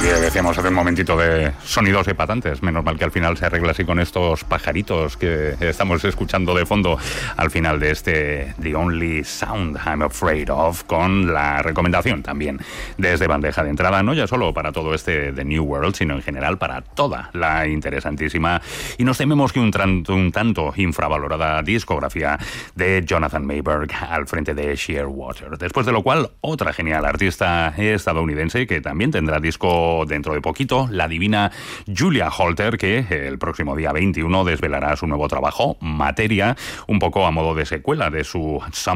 Decíamos hace un momentito de sonidos epatantes. Menos mal que al final se arregla así con estos pajaritos que estamos escuchando de fondo al final de este The Only Sound I'm Afraid Of, con la recomendación también desde bandeja de entrada, no ya solo para todo este The New World, sino en general para toda la interesantísima y nos tememos que un tanto infravalorada discografía de Jonathan Mayberg al frente de Shearwater. Después de lo cual, otra genial artista estadounidense que también tendrá disco dentro de poquito, la divina Julia Holter, que el próximo día 21 desvelará su nuevo trabajo, Materia, un poco a modo de secuela de su